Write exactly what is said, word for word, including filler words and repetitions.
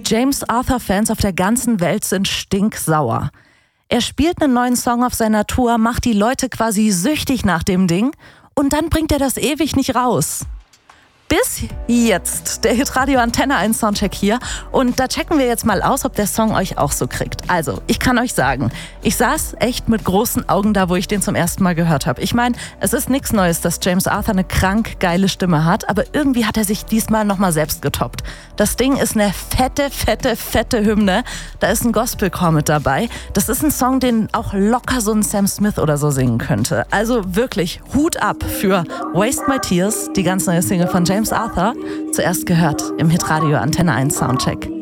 James Arthur-Fans auf der ganzen Welt sind stinksauer. Er spielt einen neuen Song auf seiner Tour, macht die Leute quasi süchtig nach dem Ding und dann bringt er das ewig nicht raus. Bis jetzt, der Hitradio Antenne eins Soundcheck hier und da checken wir jetzt mal aus, ob der Song euch auch so kriegt. Also, ich kann euch sagen, ich saß echt mit großen Augen da, wo ich den zum ersten Mal gehört habe. Ich meine, es ist nichts Neues, dass James Arthur eine krank geile Stimme hat, aber irgendwie hat er sich diesmal nochmal selbst getoppt. Das Ding ist eine fette, fette, fette Hymne. Da ist ein Gospelchor mit dabei. Das ist ein Song, den auch locker so ein Sam Smith oder so singen könnte. Also wirklich, Hut ab für Waste My Tears, die ganz neue Single von James James Arthur, zuerst gehört im Hitradio Antenne eins Soundcheck.